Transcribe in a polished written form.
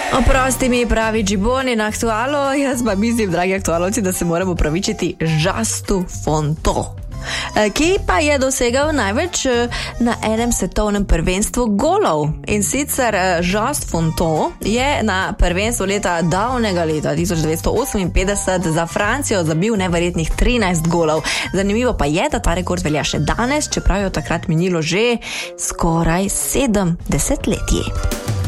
Oprosti mi, pravi Džiboni na aktualo, jaz pa mislim, dragi aktualovci, da se moramo pravičiti Žastu Fonto, ki pa je dosegal največ na enem svetovnem prvenstvu golov. In sicer Žast Fonto je na prvenstvu davnega leta 1958 za Francijo zabil neverjetnih 13 golov. Zanimivo pa je, da ta rekord velja še danes, čeprav je od takrat minilo že skoraj 7 desetletij.